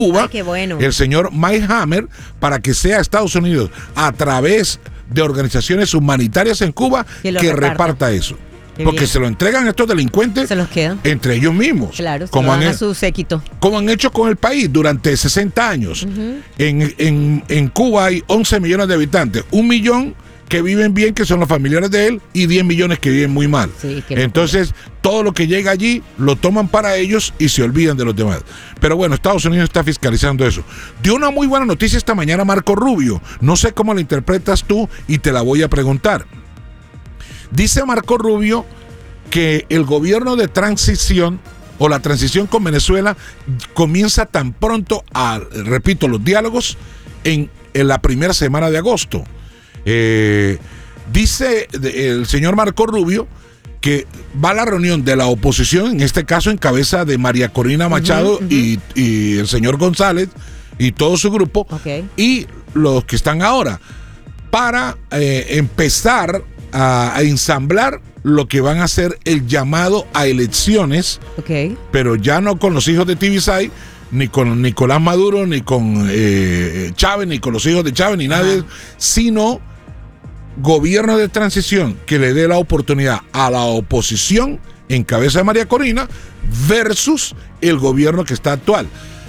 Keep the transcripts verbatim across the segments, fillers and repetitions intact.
Cuba, Ay, qué bueno. el señor Mike Hammer, para que sea Estados Unidos, a través de organizaciones humanitarias en Cuba, que, que reparta. reparta eso. Qué Porque bien. se lo entregan a estos delincuentes Se los quedan. entre ellos mismos. Claro, se como, lo han, dan a su séquito. como han hecho con el país durante sesenta años. Uh-huh. En, en, en Cuba hay once millones de habitantes. Un millón que viven bien, que son los familiares de él, y diez millones que viven muy mal. Sí, Entonces, todo lo que llega allí lo toman para ellos y se olvidan de los demás. Pero bueno, Estados Unidos está fiscalizando eso. Dio una muy buena noticia esta mañana Marco Rubio. No sé cómo la interpretas tú y te la voy a preguntar. Dice Marco Rubio que el gobierno de transición o la transición con Venezuela comienza tan pronto a, repito, los diálogos en, en la primera semana de agosto. Eh, dice el señor Marco Rubio que va a la reunión de la oposición, en este caso en cabeza de María Corina Machado, uh-huh, uh-huh. Y, y el señor González y todo su grupo, okay. Y los que están ahora, para eh, empezar a, a ensamblar lo que van a hacer el llamado a elecciones, okay. Pero ya no con los hijos de Tibisay, ni con Nicolás Maduro, ni con eh, Chávez, ni con los hijos de Chávez, ni nadie, uh-huh. Sino gobierno de transición que le dé la oportunidad a la oposición en cabeza de María Corina versus el gobierno que está actual.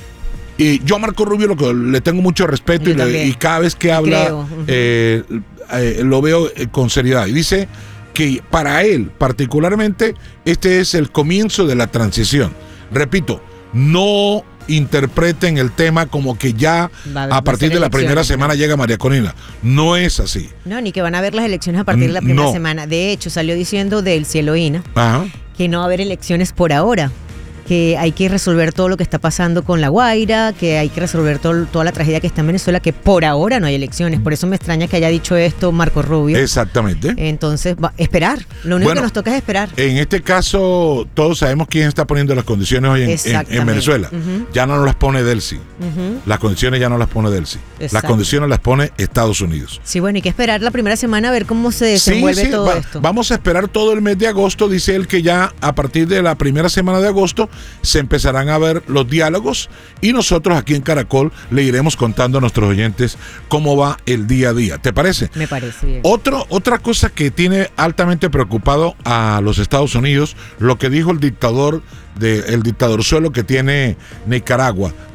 Y yo a Marco Rubio lo que le tengo mucho respeto y, le, y cada vez que habla uh-huh. eh, eh, lo veo con seriedad. Y dice que para él particularmente este es el comienzo de la transición. Repito, no interpreten el tema como que ya va, a partir de la primera semana llega María Corina. No es así. No, ni que van a haber las elecciones a partir de la primera no. semana. De hecho, salió diciendo del Cieloína Ajá. que no va a haber elecciones por ahora, que hay que resolver todo lo que está pasando con La Guaira, que hay que resolver todo, toda la tragedia que está en Venezuela, que por ahora no hay elecciones. Por eso me extraña que haya dicho esto Marco Rubio. Exactamente. Entonces, va, esperar. Lo único bueno, que nos toca es esperar. En este caso, todos sabemos quién está poniendo las condiciones hoy en, en, en Venezuela. Uh-huh. Ya no las pone Delcy. Uh-huh. Las condiciones ya no las pone Delcy. Exacto. Las condiciones las pone Estados Unidos. Sí, bueno, hay que esperar la primera semana a ver cómo se desenvuelve sí, sí, todo va, esto. Vamos a esperar todo el mes de agosto. Dice él que ya a partir de la primera semana de agosto se empezará a ver los diálogos y nosotros aquí en Caracol le iremos contando a nuestros oyentes cómo va el día a día. ¿Te parece? Me parece bien. Otro, otra cosa que tiene altamente preocupado a los Estados Unidos, lo que dijo el dictador de, el dictadorzuelo que tiene Nicaragua.